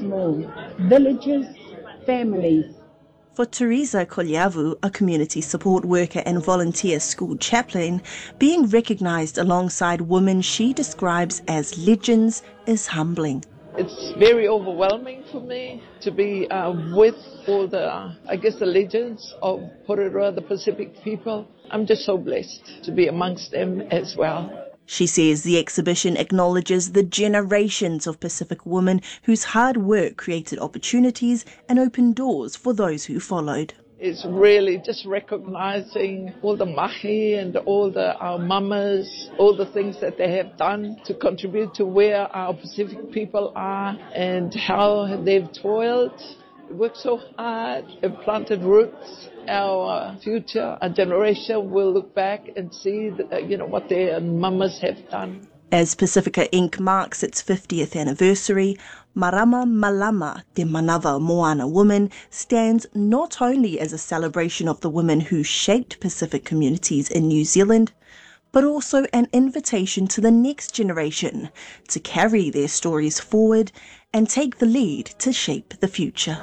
small. Villages, families. For Teresa Kolyavu, a community support worker and volunteer school chaplain, being recognised alongside women she describes as legends is humbling. It's very overwhelming for me to be with all the, the legends of Porirua, the Pacific people. I'm just so blessed to be amongst them as well. She says the exhibition acknowledges the generations of Pacific women whose hard work created opportunities and opened doors for those who followed. It's really just recognizing all the mahi and all our mamas, all the things that they have done to contribute to where our Pacific people are and how they've toiled, worked so hard, have planted roots. Our future, our generation will look back and see what their mamas have done. As Pacifica Inc. marks its 50th anniversary, Marama Malama, Te Manawa Moana woman, stands not only as a celebration of the women who shaped Pacific communities in New Zealand, but also an invitation to the next generation to carry their stories forward and take the lead to shape the future.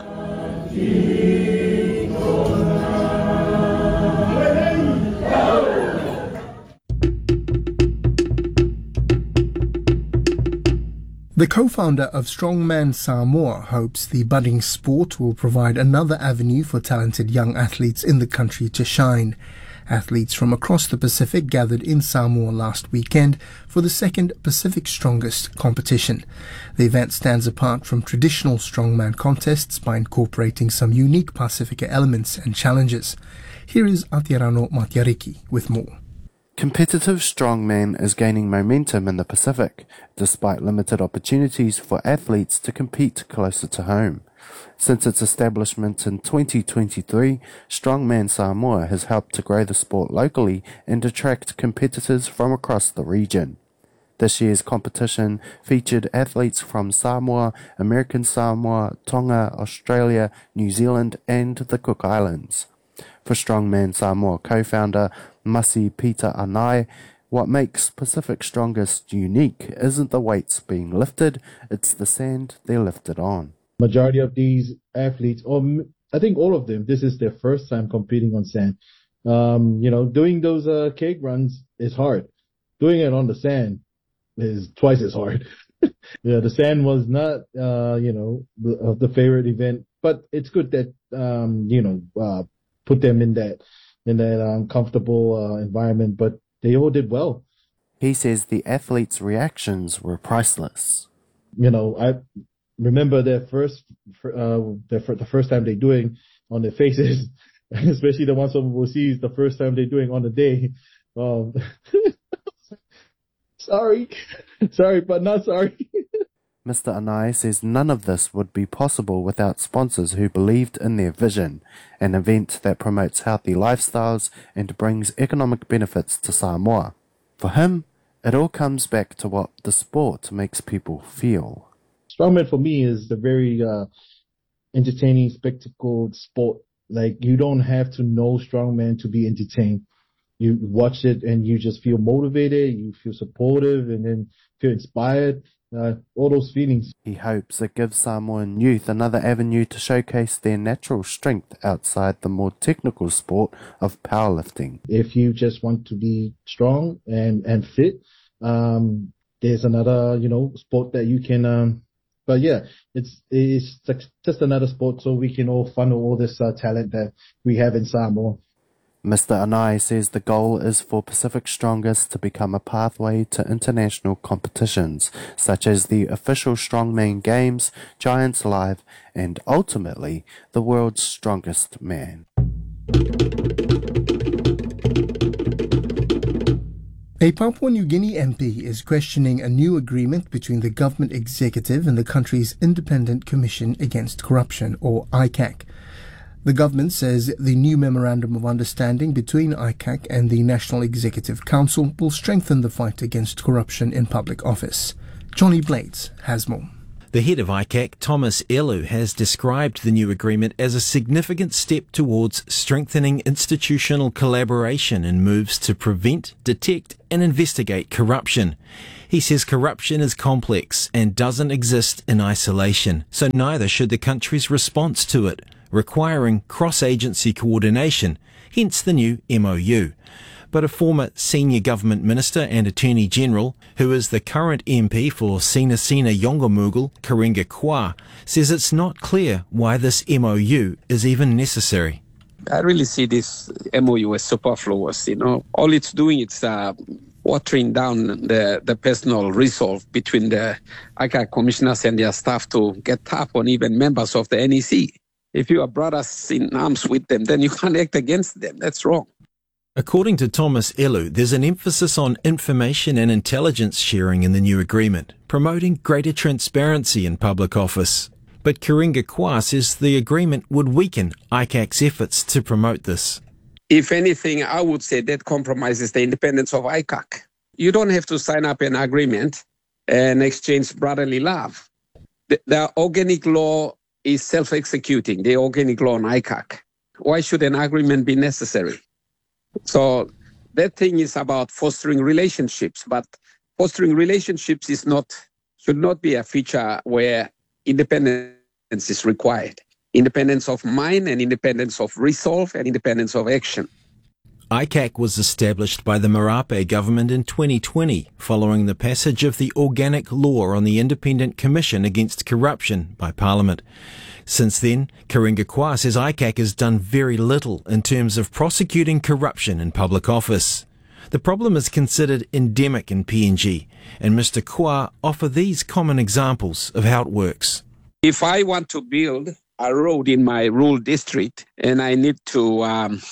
The co-founder of Strongman Samoa hopes the budding sport will provide another avenue for talented young athletes in the country to shine. Athletes from across the Pacific gathered in Samoa last weekend for the second Pacific Strongest competition. The event stands apart from traditional strongman contests by incorporating some unique Pacifica elements and challenges. Here is Aotearoa Matiariki with more. Competitive strongman is gaining momentum in the Pacific, despite limited opportunities for athletes to compete closer to home. Since its establishment in 2023, Strongman Samoa has helped to grow the sport locally and attract competitors from across the region. This year's competition featured athletes from Samoa, American Samoa, Tonga, Australia, New Zealand and the Cook Islands. For Strongman Samoa co-founder Masi Peter Anai, what makes Pacific Strongest unique isn't the weights being lifted, it's the sand they're lifted on. Majority of these athletes, or I think all of them, this is their first time competing on sand. Doing those cake runs is hard. Doing it on the sand is twice as hard. Yeah, the sand was not, the favorite event, but it's good that, put them in that comfortable environment, but they all did well. He says the athletes' reactions were priceless. I remember the first time they doing on their faces, especially the ones from overseas, the first time they doing on the day. Sorry, but not sorry. Mr. Anai says none of this would be possible without sponsors who believed in their vision, an event that promotes healthy lifestyles and brings economic benefits to Samoa. For him, it all comes back to what the sport makes people feel. Strongman for me is a very entertaining, spectacled sport. Like, you don't have to know strongman to be entertained. You watch it and you just feel motivated, you feel supportive, and then feel inspired. All those feelings. He hopes it gives Samoan youth another avenue to showcase their natural strength outside the more technical sport of powerlifting. If you just want to be strong and fit, there's another, sport that you can, but yeah, it's just another sport so we can all funnel all this talent that we have in Samoa. Mr. Anai says the goal is for Pacific Strongest to become a pathway to international competitions, such as the official Strongman Games, Giants Live, and ultimately, the world's strongest man. A Papua New Guinea MP is questioning a new agreement between the government executive and the country's Independent Commission Against Corruption, or ICAC. The government says the new Memorandum of Understanding between ICAC and the National Executive Council will strengthen the fight against corruption in public office. Johnny Blades has more. The head of ICAC, Thomas Elu, has described the new agreement as a significant step towards strengthening institutional collaboration in moves to prevent, detect and investigate corruption. He says corruption is complex and doesn't exist in isolation, so neither should the country's response to it, requiring cross-agency coordination, hence the new MOU. But a former senior government minister and Attorney General, who is the current MP for Sinasina Yongumugal, Karinga Kwa, says it's not clear why this MOU is even necessary. I really see this MOU as superfluous. All it's doing is watering down the personal resolve between the ICAC commissioners and their staff to get tough on even members of the NEC. If you are brothers in arms with them, then you can't act against them. That's wrong. According to Thomas Elu, there's an emphasis on information and intelligence sharing in the new agreement, promoting greater transparency in public office. But Karinga Kwa says the agreement would weaken ICAC's efforts to promote this. If anything, I would say that compromises the independence of ICAC. You don't have to sign up an agreement and exchange brotherly love. The organic law is self-executing, the organic law on ICAC. Why should an agreement be necessary? So that thing is about fostering relationships, but fostering relationships should not be a feature where independence is required. Independence of mind and independence of resolve and independence of action. ICAC was established by the Marape government in 2020 following the passage of the Organic Law on the Independent Commission Against Corruption by Parliament. Since then, Karinga Kwa says ICAC has done very little in terms of prosecuting corruption in public office. The problem is considered endemic in PNG, and Mr. Kwa offers these common examples of how it works. If I want to build a road in my rural district and I need to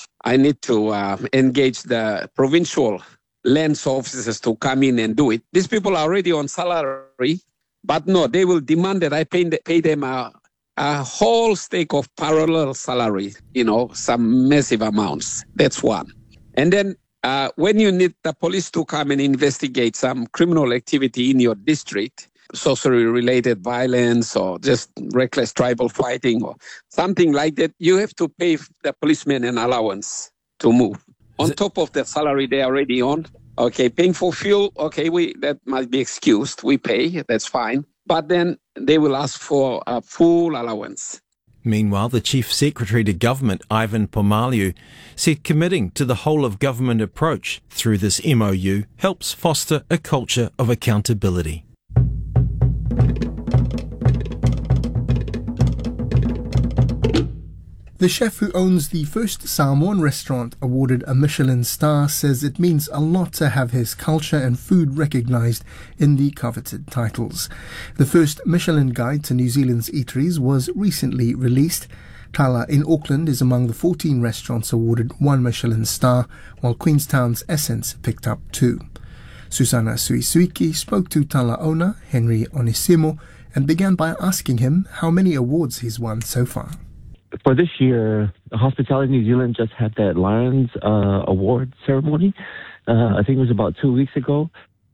engage the provincial lands officers to come in and do it, these people are already on salary, but no, they will demand that I pay them a whole stake of parallel salary, some massive amounts. That's one. And then when you need the police to come and investigate some criminal activity in your district, sorcery-related violence or just reckless tribal fighting or something like that, you have to pay the policemen an allowance to move. On top of the salary they're already on, okay, paying for fuel, okay, that might be excused. We pay, that's fine. But then they will ask for a full allowance. Meanwhile, the Chief Secretary to Government, Ivan Pomaliu, said committing to the whole-of-government approach through this MOU helps foster a culture of accountability. The chef who owns the first Samoan restaurant awarded a Michelin star says it means a lot to have his culture and food recognised in the coveted titles. The first Michelin guide to New Zealand's eateries was recently released. Tala in Auckland is among the 14 restaurants awarded one Michelin star, while Queenstown's Essence picked up 2. Susana Suisuiki spoke to Tala owner Henry Onisimo and began by asking him how many awards he's won so far. For this year, Hospitality New Zealand just had that Lions award ceremony. I think it was about 2 weeks ago.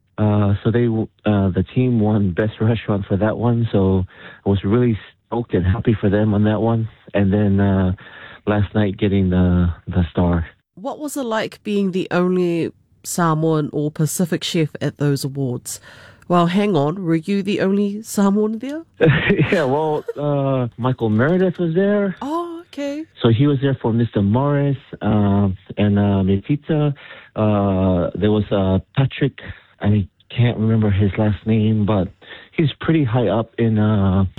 So the team won Best Restaurant for that one. So I was really stoked and happy for them on that one. And then last night getting the star. What was it like being the only Samoan or Pacific chef at those awards? Well, hang on, were you the only Samoan there? Yeah, well, Michael Meredith was there. Oh, okay. So he was there for Mr. Morris and Metita. There was Patrick, I can't remember his last name, but he's pretty high up in, at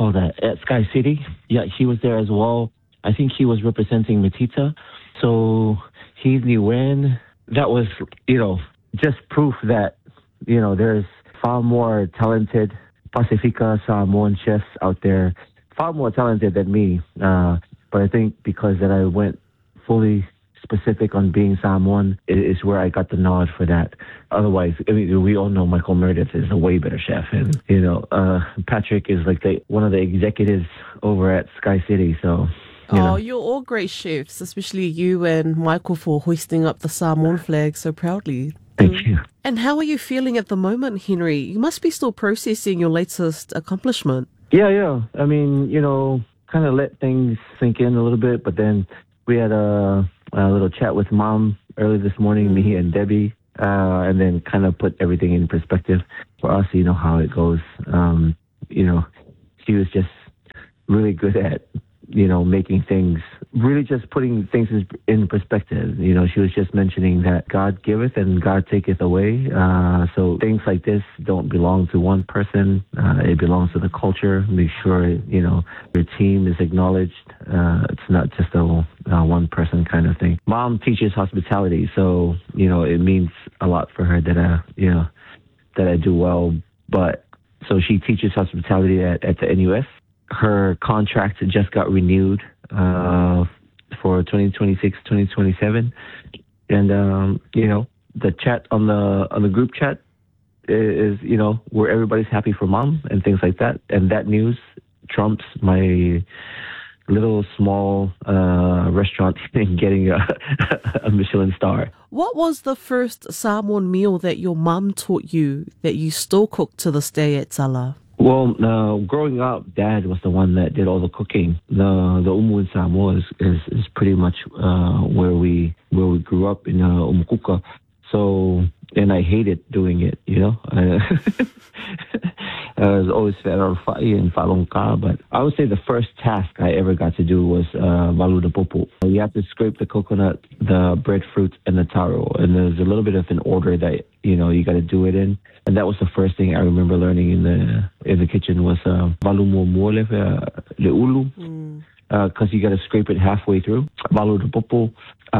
Sky City. Yeah, he was there as well. I think he was representing Metita. So he knew when. That was, just proof that, there's far more talented Pacifica Samoan chefs out there, far more talented than me. But I think because that I went fully specific on being Samoan is where I got the nod for that. Otherwise, we all know Michael Meredith is a way better chef. And, Patrick is like one of the executives over at Sky City. So, you're all great chefs, especially you and Michael for hoisting up the Samoan flag so proudly. Thank you. And how are you feeling at the moment, Henry? You must be still processing your latest accomplishment. Yeah. I mean, kind of let things sink in a little bit, but then we had a little chat with Mom early this morning, me and Debbie, and then kind of put everything in perspective for us, how it goes. She was just really good at, making things, really just putting things in perspective. She was just mentioning that God giveth and God taketh away. So things like this don't belong to one person. It belongs to the culture. Make sure, your team is acknowledged. It's not just a one person kind of thing. Mom teaches hospitality, so, it means a lot for her that I do well. But so she teaches hospitality at the NUS. Her contract just got renewed for 2026-2027, and the chat on the group chat is where everybody's happy for Mom and things like that, and that news trumps my little small restaurant getting a Michelin star. What was the first Samoan meal that your mum taught you that you still cook to this day at Sala? Well, growing up, Dad was the one that did all the cooking. The umu in Samoa is pretty much where we grew up in Umukuka. So, and I hated doing it, I was always fed on fa'i and falongka, but I would say the first task I ever got to do was waluda popo. You have to scrape the coconut, the breadfruit, and the taro, and there's a little bit of an order that you got to do it in. And that was the first thing I remember learning in the kitchen was valumo mole leulu, because you got to scrape it halfway through. Waluda popo. So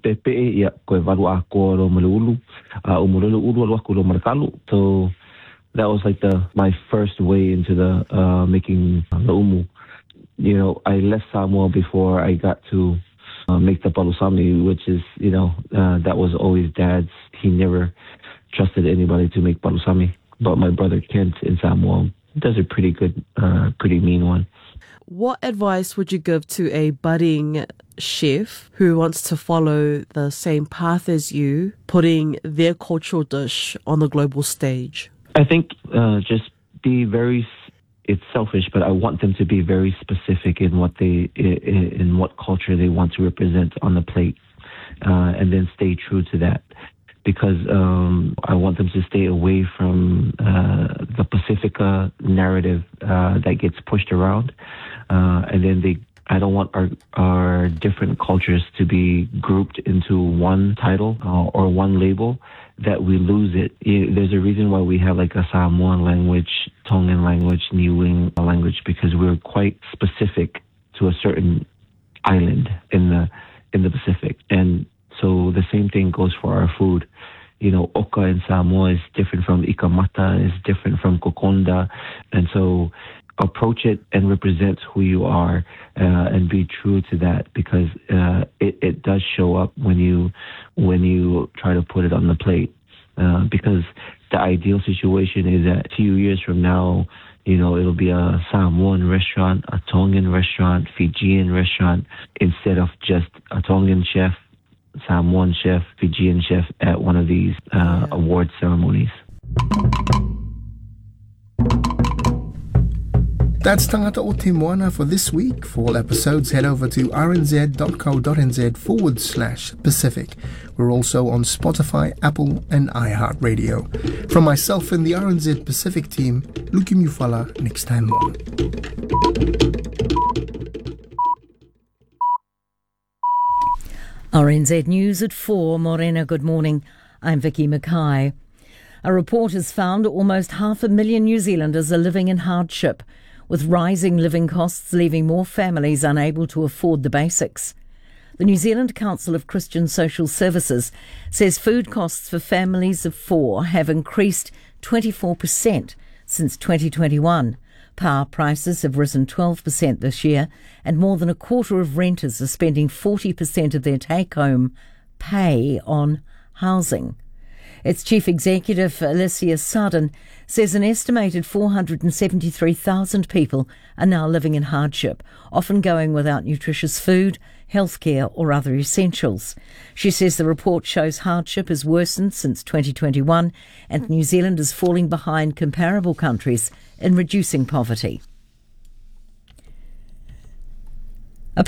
that was like my first way into the making the umu. I left Samoa before I got to make the palusami, which is, that was always Dad's. He never trusted anybody to make palusami. But my brother Kent in Samoa does a pretty good, pretty mean one. What advice would you give to a budding chef who wants to follow the same path as you, putting their cultural dish on the global stage? I think just be it's selfish, but I want them to be very specific in what culture they want to represent on the plate, and then stay true to that. Because I want them to stay away from the Pacifica narrative that gets pushed around, and then I don't want our different cultures to be grouped into one title or one label, that we lose it. There's a reason why we have like a Samoan language, Tongan language, Niuean language, because we're quite specific to a certain island in the Pacific. And so the same thing goes for our food. Oka in Samoa is different from Ikamata, is different from Kokonda. And so approach it and represent who you are, and be true to that, because it does show up when you try to put it on the plate. Because the ideal situation is that a few years from now, it'll be a Samoan restaurant, a Tongan restaurant, Fijian restaurant, instead of just a Tongan chef, Samoan chef, Fijian chef at one of these award ceremonies. That's Tangata o Te Moana for this week. For all episodes, head over to rnz.co.nz/Pacific. We're also on Spotify, Apple, and iHeartRadio. From myself and the RNZ Pacific team, Luki Mufala, next time more. RNZ News at 4. Morena, good morning. I'm Vicky Mackay. A report has found almost 500,000 New Zealanders are living in hardship, with rising living costs leaving more families unable to afford the basics. The New Zealand Council of Christian Social Services says food costs for families of 4 have increased 24% since 2021. Power prices have risen 12% this year, and more than a quarter of renters are spending 40% of their take-home pay on housing. Its chief executive, Alicia Sarden, says an estimated 473,000 people are now living in hardship, often going without nutritious food, healthcare or other essentials. She says the report shows hardship has worsened since 2021 and New Zealand is falling behind comparable countries in reducing poverty.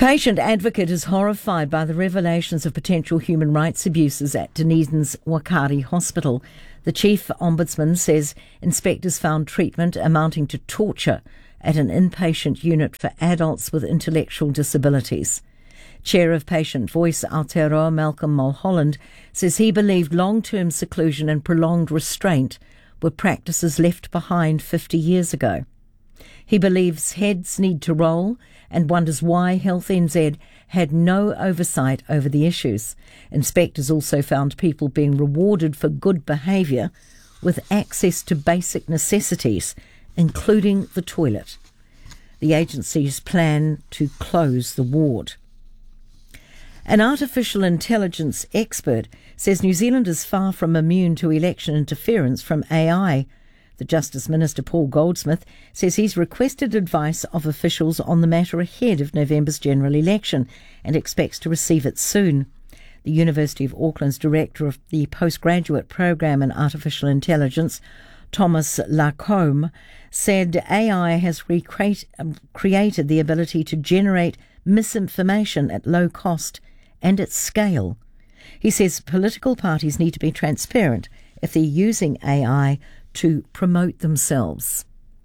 A patient advocate is horrified by the revelations of potential human rights abuses at Dunedin's Wakari Hospital. The chief ombudsman says inspectors found treatment amounting to torture at an inpatient unit for adults with intellectual disabilities. Chair of Patient Voice Aotearoa Malcolm Mulholland says he believed long-term seclusion and prolonged restraint were practices left behind 50 years ago. He believes heads need to roll and wonders why Health NZ had no oversight over the issues. Inspectors also found people being rewarded for good behaviour with access to basic necessities, including the toilet. The agency's plan to close the ward. An artificial intelligence expert says New Zealand is far from immune to election interference from AI. The Justice Minister Paul Goldsmith says he's requested advice of officials on the matter ahead of November's general election and expects to receive it soon. The University of Auckland's Director of the Postgraduate Programme in Artificial Intelligence, Thomas Lacombe, said AI has created the ability to generate misinformation at low cost and at scale. He says political parties need to be transparent if they're using AI to promote themselves.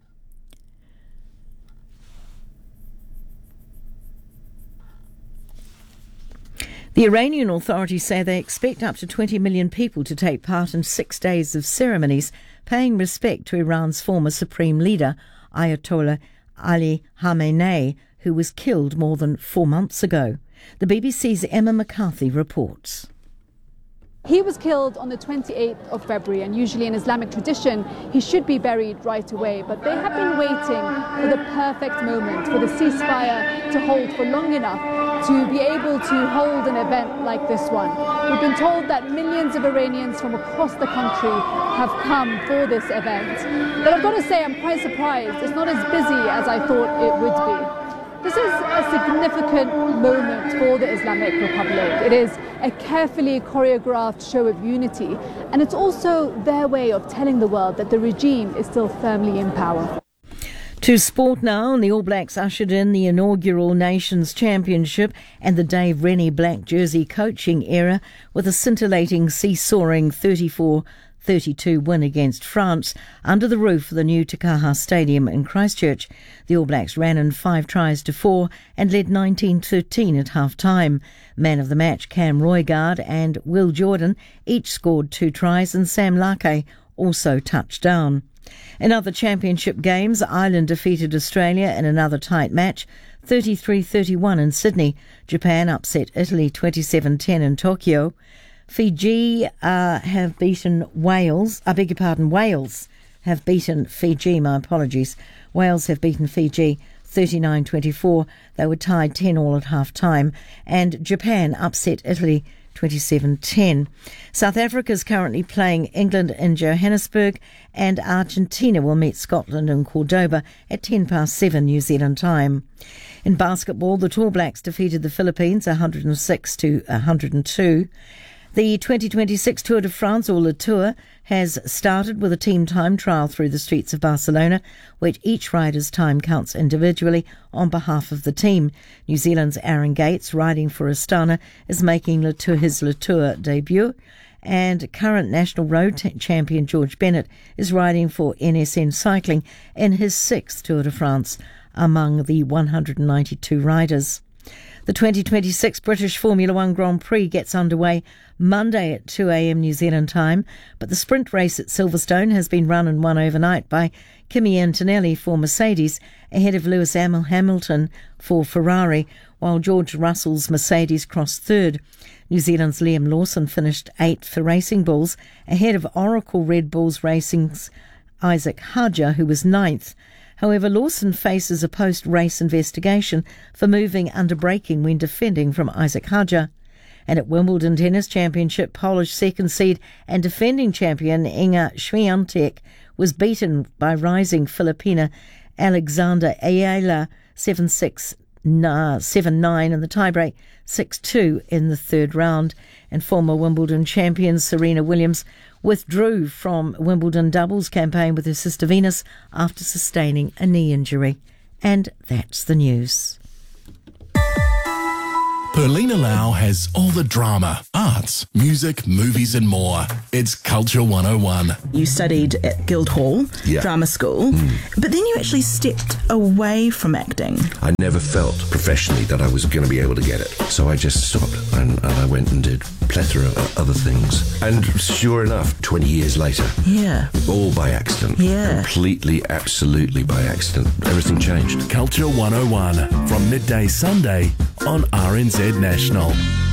The Iranian authorities say they expect up to 20 million people to take part in 6 days of ceremonies paying respect to Iran's former supreme leader, Ayatollah Ali Khamenei, who was killed more than 4 months ago. The BBC's Emma McCarthy reports. He was killed on the 28th of February, and usually in Islamic tradition, he should be buried right away. But they have been waiting for the perfect moment, for the ceasefire to hold for long enough to be able to hold an event like this one. We've been told that millions of Iranians from across the country have come for this event. But I've got to say, I'm quite surprised. It's not as busy as I thought it would be. This is a significant moment for the Islamic Republic. It is a carefully choreographed show of unity, and it's also their way of telling the world that the regime is still firmly in power. To sport now, and the All Blacks ushered in the inaugural Nations Championship and the Dave Rennie black jersey coaching era with a scintillating, seesawing 34-32 win against France under the roof of the new Te Kaha Stadium in Christchurch. The All Blacks ran in 5 tries to 4 and led 19-13 at half-time. Man of the match Cam Roigard and Will Jordan each scored 2 tries, and Sam Lake also touched down. In other championship games, Ireland defeated Australia in another tight match, 33-31 in Sydney. Japan upset Italy 27-10 in Tokyo. Fiji have beaten Wales. Wales have beaten Fiji. My apologies. Wales have beaten Fiji 39-24. They were tied 10-all at half-time. And Japan upset Italy 27-10. South Africa is currently playing England in Johannesburg, and Argentina will meet Scotland in Cordoba at 7:10 New Zealand time. In basketball, the All Blacks defeated the Philippines 106-102. The 2026 Tour de France, or Le Tour, has started with a team time trial through the streets of Barcelona, which each rider's time counts individually on behalf of the team. New Zealand's Aaron Gates, riding for Astana, is making his Le Tour debut, and current national road champion George Bennett is riding for NSN Cycling in his 6th Tour de France among the 192 riders. The 2026 British Formula One Grand Prix gets underway Monday at 2 a.m. New Zealand time, but the sprint race at Silverstone has been run and won overnight by Kimi Antonelli for Mercedes, ahead of Lewis Hamilton for Ferrari, while George Russell's Mercedes crossed third. New Zealand's Liam Lawson finished 8th for Racing Bulls, ahead of Oracle Red Bulls Racing's Isaac Hadjar, who was 9th. However, Lawson faces a post-race investigation for moving under braking when defending from Isaac Hadjar. And at Wimbledon Tennis Championship, Polish second seed and defending champion Iga Świątek was beaten by rising Filipina Alexander Ayala 7-6, 7-9 in the tiebreak, 6-2 in the third round. And former Wimbledon champion Serena Williams withdrew from Wimbledon doubles campaign with her sister Venus after sustaining a knee injury. And that's the news. Perlina Lau has all the drama, arts, music, movies and more. It's Culture 101. You studied at Guildhall Drama School, but then you actually stepped away from acting. I never felt professionally that I was going to be able to get it. So I just stopped and I went and did a plethora of other things. And sure enough, 20 years later, all by accident. Completely, absolutely by accident. Everything changed. Culture 101 from midday Sunday on RNZ National.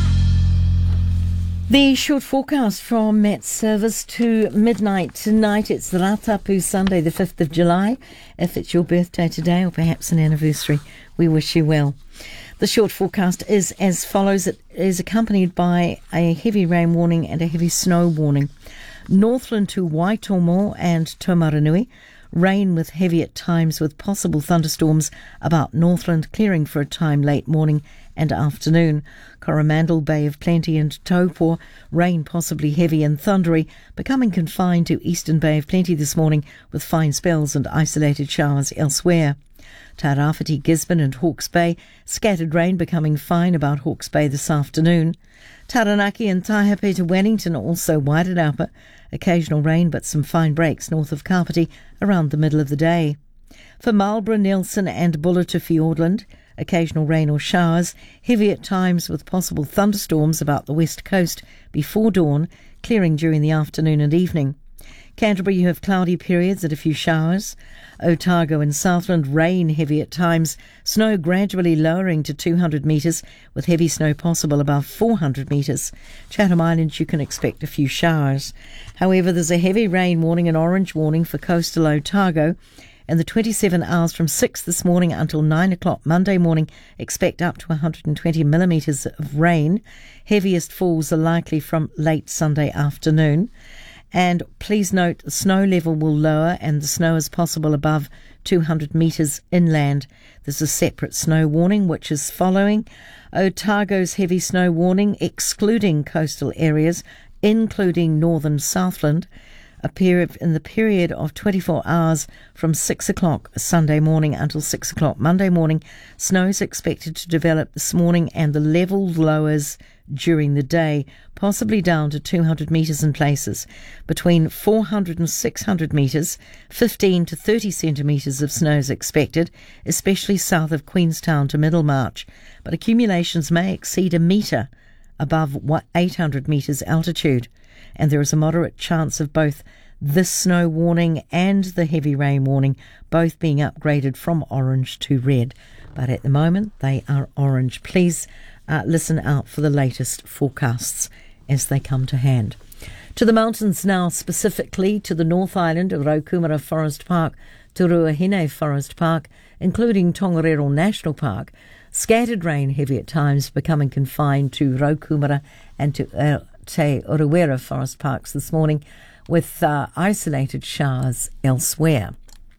The short forecast from Met Service to midnight tonight. It's the Ratapu Sunday, the 5th of July. If it's your birthday today or perhaps an anniversary, we wish you well. The short forecast is as follows. It is accompanied by a heavy rain warning and a heavy snow warning. Northland to Waitomo and Taumarunui. Rain with heavy at times with possible thunderstorms about Northland, clearing for a time late morning and afternoon. Coromandel, Bay of Plenty and Taupo, rain possibly heavy and thundery, becoming confined to Eastern Bay of Plenty this morning with fine spells and isolated showers elsewhere. Tairāwhiti, Gisborne and Hawke's Bay, scattered rain becoming fine about Hawke's Bay this afternoon. Taranaki and Taihape to Wellington, also Wairarapa, occasional rain but some fine breaks north of Kapiti around the middle of the day. For Marlborough, Nelson and Buller to Fiordland, occasional rain or showers, heavy at times with possible thunderstorms about the west coast before dawn, clearing during the afternoon and evening. Canterbury, you have cloudy periods and a few showers. Otago and Southland, rain heavy at times, snow gradually lowering to 200 metres, with heavy snow possible above 400 metres. Chatham Islands, you can expect a few showers. However, there's a heavy rain warning and orange warning for coastal Otago. In the 27 hours from 6 this morning until 9 o'clock Monday morning, expect up to 120 millimetres of rain. Heaviest falls are likely from late Sunday afternoon. And please note the snow level will lower and the snow is possible above 200 metres inland. There's a separate snow warning which is following. Otago's heavy snow warning excluding coastal areas, including northern Southland. In the period of 24 hours from 6 o'clock Sunday morning until 6 o'clock Monday morning, snow is expected to develop this morning and the level lowers during the day, possibly down to 200 metres in places. Between 400 and 600 metres, 15 to 30 centimetres of snow is expected, especially south of Queenstown to Middlemarch, but accumulations may exceed a metre above 800 metres altitude. And there is a moderate chance of both this snow warning and the heavy rain warning both being upgraded from orange to red. But at the moment, they are orange. Please listen out for the latest forecasts as they come to hand. To the mountains now, specifically to the North Island of Raukumara Forest Park to Ruahine Forest Park, including Tongariro National Park. Scattered rain, heavy at times, becoming confined to Raukumara and to Te Urewera Forest Parks this morning, with isolated showers elsewhere.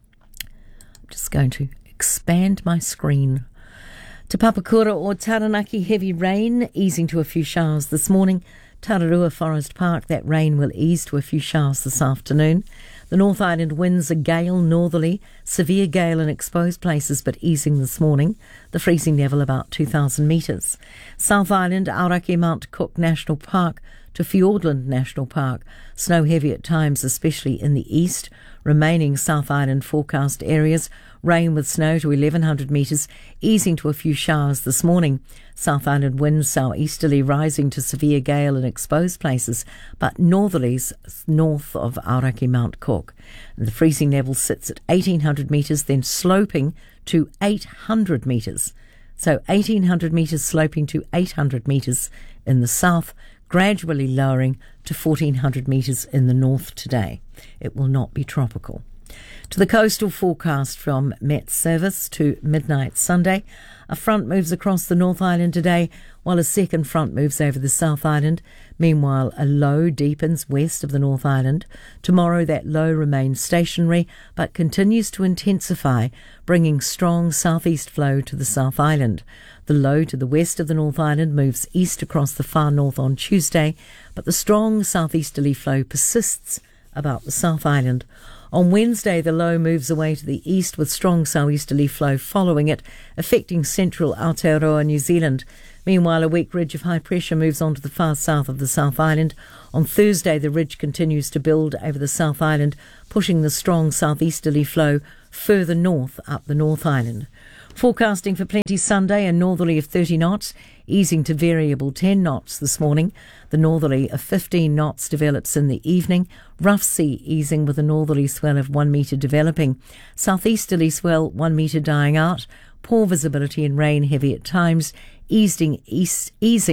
I'm just going to expand my screen. To Papakura or Taranaki, heavy rain, easing to a few showers this morning. Tararua Forest Park, that rain will ease to a few showers this afternoon. The North Island winds a gale northerly, severe gale in exposed places but easing this morning. The freezing level about 2,000 metres. South Island, Aoraki Mount Cook National Park to Fiordland National Park. Snow heavy at times, especially in the east. Remaining South Island forecast areas, rain with snow to 1,100 metres, easing to a few showers this morning. South Island winds southeasterly rising to severe gale in exposed places, but northerlies north of Aoraki Mount Cook. The freezing level sits at 1,800 metres, then sloping to 800 metres. So 1,800 metres sloping to 800 metres in the south, gradually lowering to 1,400 metres in the north today. It will not be tropical. To the coastal forecast from Met Service to midnight Sunday. A front moves across the North Island today, while a second front moves over the South Island. Meanwhile, a low deepens west of the North Island. Tomorrow, that low remains stationary, but continues to intensify, bringing strong southeast flow to the South Island. The low to the west of the North Island moves east across the far north on Tuesday, but the strong southeasterly flow persists about the South Island. On Wednesday, the low moves away to the east with strong southeasterly flow following it, affecting central Aotearoa, New Zealand. Meanwhile, a weak ridge of high pressure moves on to the far south of the South Island. On Thursday, the ridge continues to build over the South Island, pushing the strong southeasterly flow further north up the North Island. Forecasting for plenty Sunday, a northerly of 30 knots, easing to variable 10 knots this morning. The northerly of 15 knots develops in the evening. Rough sea easing with a northerly swell of 1 metre developing. Southeasterly swell 1 metre dying out. Poor visibility and rain heavy at times, easing east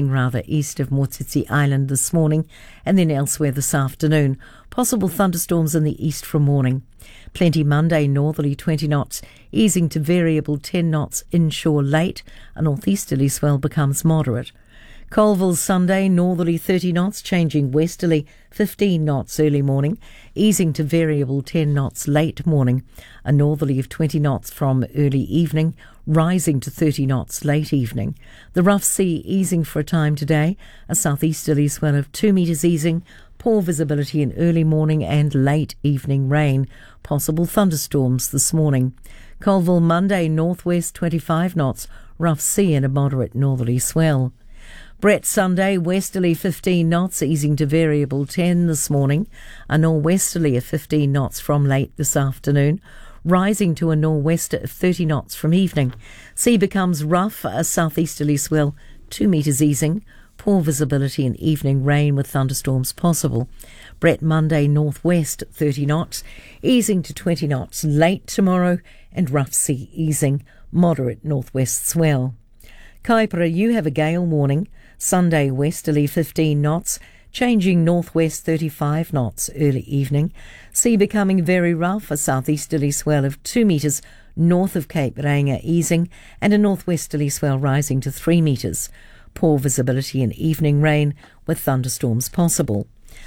of Motiti Island this morning and then elsewhere this afternoon. Possible thunderstorms in the east from morning. Plenty Monday, northerly 20 knots, easing to variable 10 knots inshore late. A northeasterly swell becomes moderate. Colville Sunday, northerly 30 knots, changing westerly 15 knots early morning, easing to variable 10 knots late morning. A northerly of 20 knots from early evening, rising to 30 knots late evening. The rough sea easing for a time today, a southeasterly swell of 2 metres easing. Poor visibility in early morning and late evening rain. Possible thunderstorms this morning. Colville Monday, northwest 25 knots, rough sea and a moderate northerly swell. Brett Sunday, westerly 15 knots, easing to variable 10 this morning. A norwesterly of 15 knots from late this afternoon, rising to a nor'wester of 30 knots from evening. Sea becomes rough, a southeasterly swell 2 metres easing. Poor visibility and evening rain with thunderstorms possible. Brett Monday, northwest 30 knots, easing to 20 knots late tomorrow and rough sea easing, moderate northwest swell. Kaipara, you have a gale warning. Sunday, westerly 15 knots, changing northwest 35 knots early evening. Sea becoming very rough, a southeasterly swell of 2 metres north of Cape Reinga easing and a northwesterly swell rising to 3 metres. Poor visibility and evening rain with thunderstorms possible.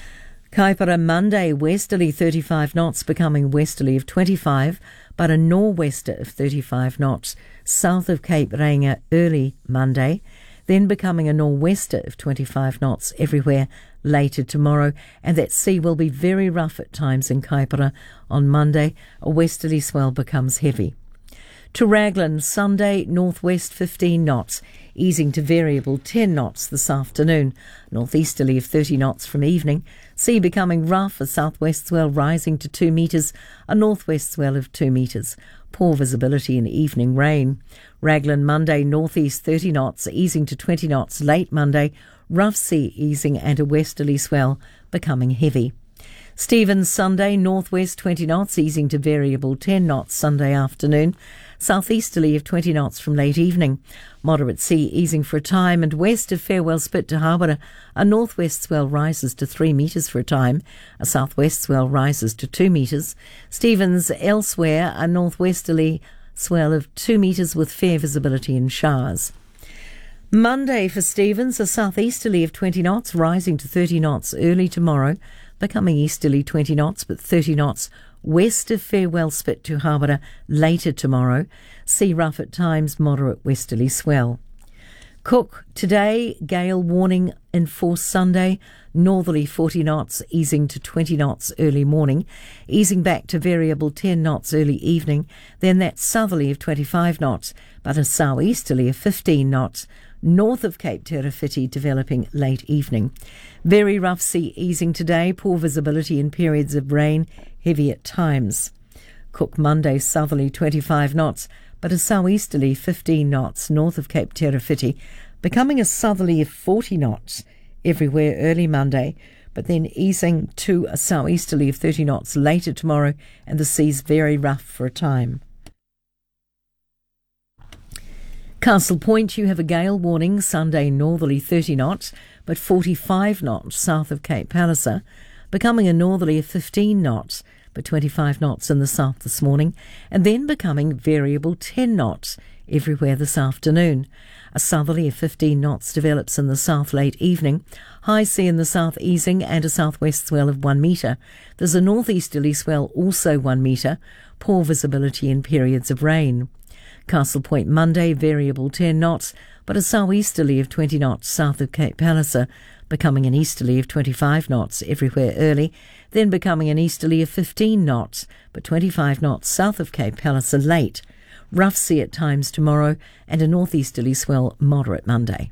Kaipara Monday, westerly 35 knots, becoming westerly of 25, but a nor'wester of 35 knots south of Cape Reinga early Monday, then becoming a nor'wester of 25 knots everywhere later tomorrow, and that sea will be very rough at times in Kaipara on Monday. A westerly swell becomes heavy. To Raglan, Sunday, northwest 15 knots, easing to variable 10 knots this afternoon. Northeasterly of 30 knots from evening. Sea becoming rough, a southwest swell rising to 2 metres, a northwest swell of 2 metres. Poor visibility and evening rain. Raglan Monday, northeast 30 knots, easing to 20 knots late Monday. Rough sea easing and a westerly swell becoming heavy. Stevens Sunday, northwest 20 knots, easing to variable 10 knots Sunday afternoon. Southeasterly of 20 knots from late evening. Moderate sea easing for a time, and west of Farewell Spit to Hawera, a northwest swell rises to 3 metres for a time. A southwest swell rises to 2 metres. Stevens elsewhere, a northwesterly swell of 2 metres with fair visibility and showers. Monday for Stevens, a southeasterly of 20 knots, rising to 30 knots early tomorrow, becoming easterly 20 knots, but 30 knots west of Farewell Spit to Hawera later tomorrow. Sea rough at times, moderate westerly swell. Cook, today, gale warning in force Sunday, northerly 40 knots, easing to 20 knots early morning, easing back to variable 10 knots early evening, then that southerly of 25 knots, but a southeasterly of 15 knots, north of Cape Te Rewhiti developing late evening. Very rough sea easing today, poor visibility in periods of rain, heavy at times. Cook Monday, southerly 25 knots, but a southeasterly 15 knots north of Cape Te Rewhiti, becoming a southerly of 40 knots everywhere early Monday, but then easing to a southeasterly of 30 knots later tomorrow, and the sea's very rough for a time. Castle Point, you have a gale warning, Sunday northerly 30 knots, but 45 knots south of Cape Palliser, becoming a northerly of 15 knots, but 25 knots in the south this morning, and then becoming variable 10 knots everywhere this afternoon. A southerly of 15 knots develops in the south late evening, high sea in the south easing and a southwest swell of 1 metre. There's a northeasterly swell also 1 metre, poor visibility in periods of rain. Castle Point Monday, variable 10 knots, but a southeasterly of 20 knots south of Cape Palliser, becoming an easterly of 25 knots everywhere early, then becoming an easterly of 15 knots, but 25 knots south of Cape Palliser late. Rough sea at times tomorrow and a northeasterly swell moderate Monday.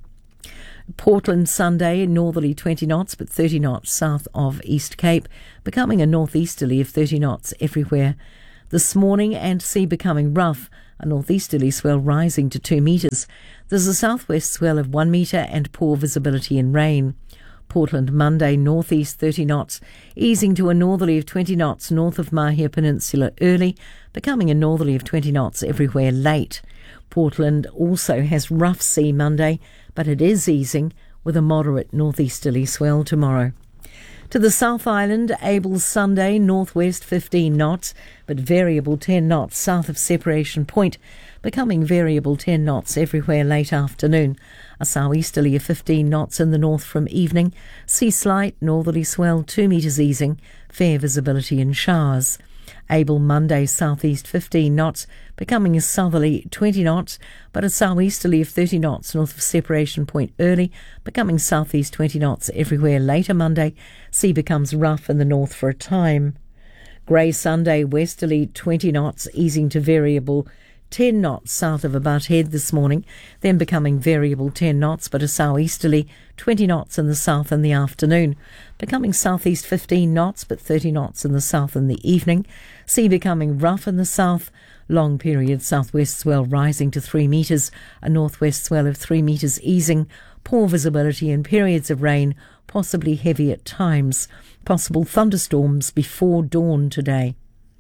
Portland Sunday, northerly 20 knots but 30 knots south of East Cape, becoming a northeasterly of 30 knots everywhere. This morning and sea becoming rough, a northeasterly swell rising to 2 metres. There's a southwest swell of 1 metre and poor visibility and rain. Portland Monday, northeast 30 knots, easing to a northerly of 20 knots north of Mahia Peninsula early, becoming a northerly of 20 knots everywhere late. Portland also has rough sea Monday, but it is easing with a moderate northeasterly swell tomorrow. To the South Island, Able Sunday, northwest 15 knots, but variable 10 knots south of Separation Point, becoming variable 10 knots everywhere late afternoon. A southeasterly of 15 knots in the north from evening. Sea slight, northerly swell 2 metres easing, fair visibility and showers. Able Monday, southeast 15 knots, becoming a southerly 20 knots, but a southeasterly of 30 knots north of Separation Point early, becoming southeast 20 knots everywhere later Monday. Sea becomes rough in the north for a time. Grey Sunday, westerly 20 knots, easing to variable 10 knots south of Abut Head this morning, then becoming variable 10 knots, but a southeasterly 20 knots in the south in the afternoon, becoming southeast 15 knots, but 30 knots in the south in the evening. Sea becoming rough in the south, long period southwest swell rising to 3 metres, a northwest swell of 3 metres easing, poor visibility and periods of rain, possibly heavy at times, possible thunderstorms before dawn today.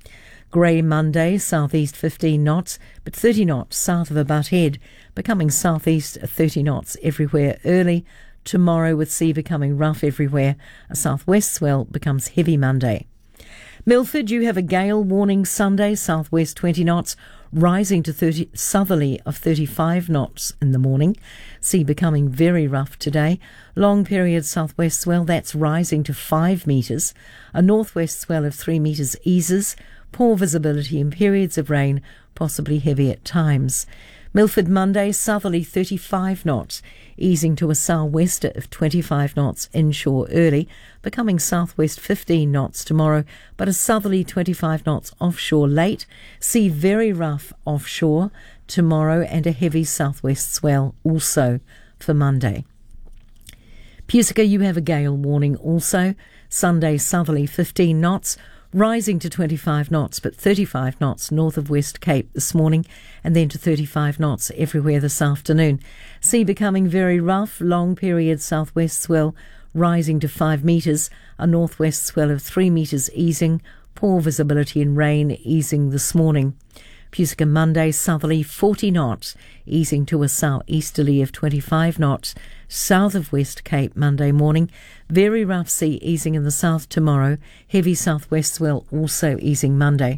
Grey Monday, southeast 15 knots, but 30 knots south of Abut Head, becoming southeast 30 knots everywhere early. Tomorrow with sea becoming rough everywhere, a southwest swell becomes heavy Monday. Milford, you have a gale warning Sunday, southwest 20 knots, rising to southerly of 35 knots in the morning. Sea becoming very rough today. Long period southwest swell, that's rising to 5 metres. A northwest swell of 3 metres eases. Poor visibility and periods of rain, possibly heavy at times. Milford Monday, southerly 35 knots, easing to a southwester of 25 knots inshore early, becoming southwest 15 knots tomorrow, but a southerly 25 knots offshore late. Sea very rough offshore tomorrow and a heavy southwest swell also for Monday. Pusica, you have a gale warning also. Sunday, southerly 15 knots, rising to 25 knots, but 35 knots north of West Cape this morning, and then to 35 knots everywhere this afternoon. Sea becoming very rough, long period southwest swell rising to 5 metres, a northwest swell of 3 metres easing, poor visibility and rain easing this morning. Pusica Monday, southerly 40 knots, easing to a southeasterly of 25 knots, south of West Cape Monday morning. Very rough sea easing in the south tomorrow, heavy southwest swell also easing Monday.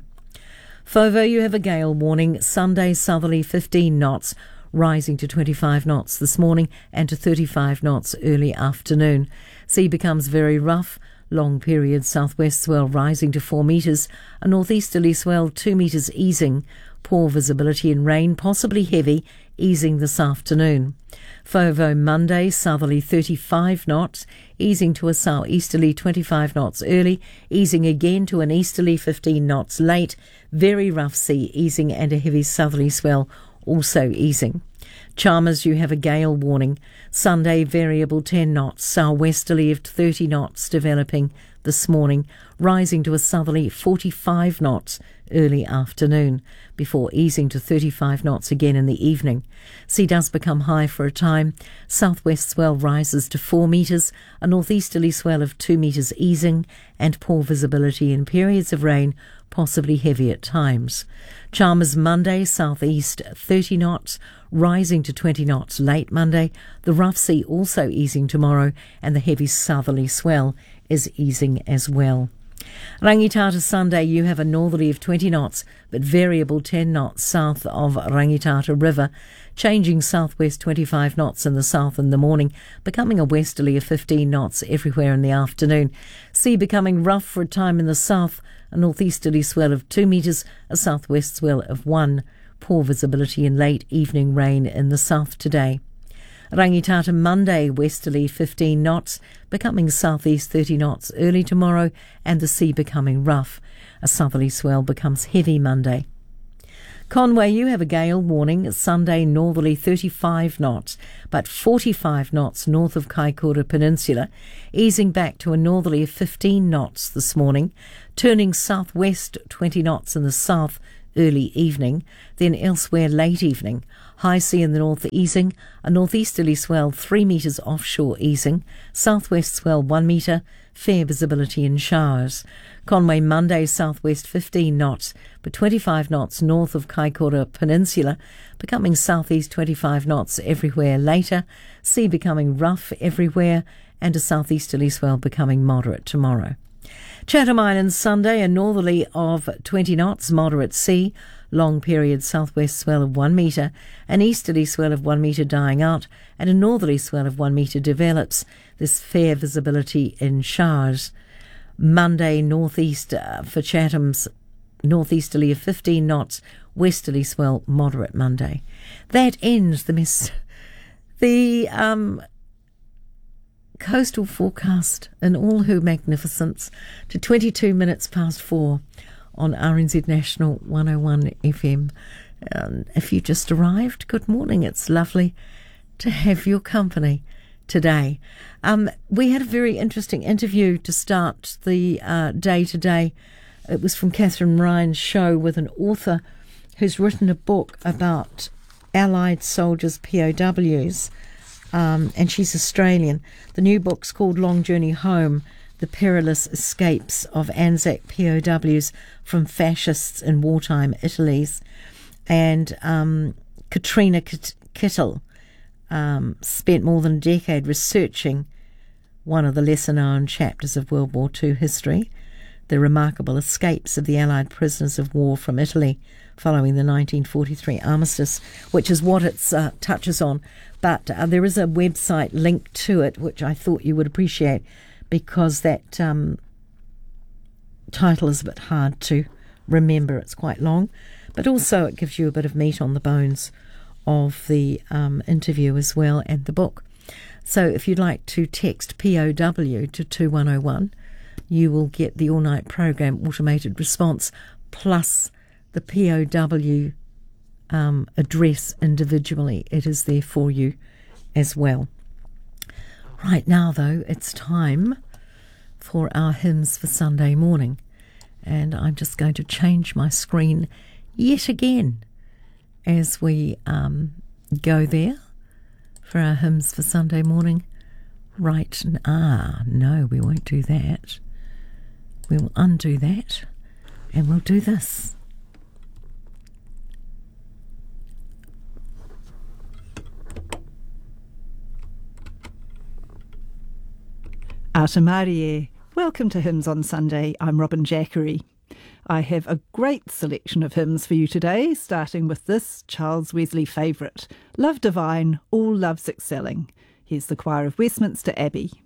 Fovo, you have a gale warning, Sunday southerly 15 knots, rising to 25 knots this morning and to 35 knots early afternoon. Sea becomes very rough, long period southwest swell rising to 4 metres, a northeasterly swell 2 metres easing, poor visibility and rain, possibly heavy, easing this afternoon. Fovo Monday, southerly 35 knots, easing to a southeasterly 25 knots early, easing again to an easterly 15 knots late, very rough sea easing and a heavy southerly swell also easing. Chalmers, you have a gale warning. Sunday, variable 10 knots, southwesterly of 30 knots developing this morning, rising to a southerly 45 knots early afternoon, before easing to 35 knots again in the evening. Sea does become high for a time. Southwest swell rises to 4 metres, a northeasterly swell of 2 metres easing, and poor visibility in periods of rain, possibly heavy at times. Chalmers Monday, southeast 30 knots, rising to 20 knots late Monday. The rough sea also easing tomorrow, and the heavy southerly swell is easing as well. Rangitata Sunday, you have a northerly of 20 knots, but variable 10 knots south of Rangitata River, changing southwest 25 knots in the south in the morning, becoming a westerly of 15 knots everywhere in the afternoon. Sea becoming rough for a time in the south, a northeasterly swell of 2 metres, a southwest swell of 1. Poor visibility and late evening rain in the south today. Rangitata Monday, westerly 15 knots, becoming southeast 30 knots early tomorrow, and the sea becoming rough. A southerly swell becomes heavy Monday. Conway, you have a gale warning. Sunday, northerly 35 knots, but 45 knots north of Kaikoura Peninsula, easing back to a northerly 15 knots this morning, turning southwest 20 knots in the south early evening, then elsewhere late evening. High sea in the north easing, a northeasterly swell 3 metres offshore easing, southwest swell 1 metre, fair visibility in showers. Conway Monday, southwest 15 knots, but 25 knots north of Kaikoura Peninsula, becoming southeast 25 knots everywhere later, sea becoming rough everywhere, and a southeasterly swell becoming moderate tomorrow. Chatham Islands Sunday, a northerly of 20 knots, moderate sea, long period southwest swell of 1 metre, an easterly swell of 1 metre dying out, and a northerly swell of 1 metre develops. This fair visibility in showers. Monday, northeast for Chatham's, northeasterly of 15 knots, westerly swell moderate Monday. That ends the coastal forecast in all her magnificence to 22 minutes past 4 on RNZ National 101 FM. If you just arrived, good morning. It's lovely to have your company today. We had a very interesting interview to start the day today. It was from Catherine Ryan's show with an author who's written a book about Allied soldiers, POWs, and she's Australian. The new book's called Long Journey Home, The Perilous Escapes of Anzac POWs from Fascists in Wartime Italy's. And Katrina Kittel spent more than a decade researching one of the lesser-known chapters of World War II history, the remarkable escapes of the Allied prisoners of war from Italy following the 1943 armistice, which is what it touches on. But there is a website link to it, which I thought you would appreciate, because that title is a bit hard to remember. It's quite long, but also it gives you a bit of meat on the bones of the interview as well, and the book. So if you'd like to text POW to 2101, you will get the all-night program automated response plus the POW address individually. It is there for you as well. Right now, though, it's time for our hymns for Sunday morning, and I'm just going to change my screen yet again as we go there for our hymns for Sunday morning. Right, no, we won't do that. We will undo that, and we'll do this. Ata Marie, welcome to Hymns on Sunday. I'm Robin Jackery. I have a great selection of hymns for you today, starting with this Charles Wesley favourite, Love Divine, All Love's Excelling. Here's the Choir of Westminster Abbey.